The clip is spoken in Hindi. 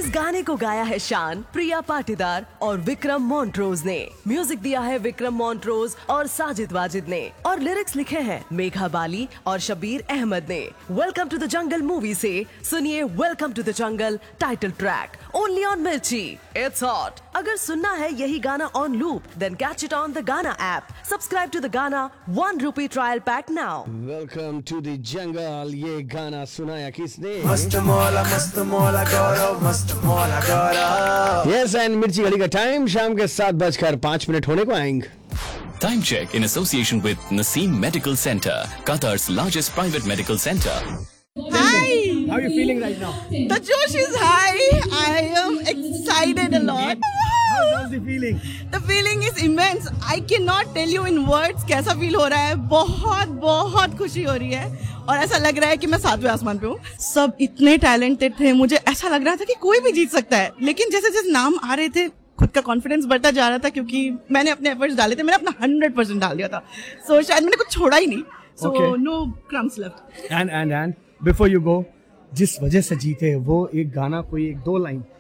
गाने को गाया है शान, प्रिया पाटीदार और विक्रम मॉन्ट्रोज ने। म्यूजिक दिया है विक्रम मॉन्ट्रोज और साजिद वाजिद ने और लिरिक्स लिखे हैं मेघा बाली और शबीर अहमद ने। Welcome to the jungle movie से सुनिए welcome to the jungle title track only on मिर्ची। It's hot. अगर सुनना है यही गाना on loop, then catch it on the गाना ऐप। सब्सक्राइब टू द गाना ₹1 trial pack now. Welcome to the jungle. ये गाना सुनाया किसने? मस्त मौला गौरव, मस्त मौला गौरव। यस, एंड मिर्ची घड़ी का टाइम शाम के 7:05 होने को आएंगे। Time check in association with Naseem Medical Center, Qatar's largest private medical center. Hi! How are you feeling right now? The josh is high. I am excited a lot. How's the feeling? The feeling is immense. I cannot tell you in words कैसा फील हो रहा है। बहुत खुशी हो रही है और ऐसा लग रहा है कि मैं 7वें आसमान पे हूँ। सब इतने टैलेंटेड थे, मुझे ऐसा लग रहा था कि कोई भी जीत सकता है। लेकिन जैसे जैसे नाम आ रहे थे खुद का कॉन्फिडेंस बढ़ता जा रहा था, क्योंकि मैंने अपने एफर्ट्स डाले थे, मैंने अपना 100% डाल दिया था। सो शायद मैंने कुछ छोड़ा ही नहीं। So no crumbs left. And before you go, जिस वजह से जीते वो एक गाना, कोई 1-2 लाइन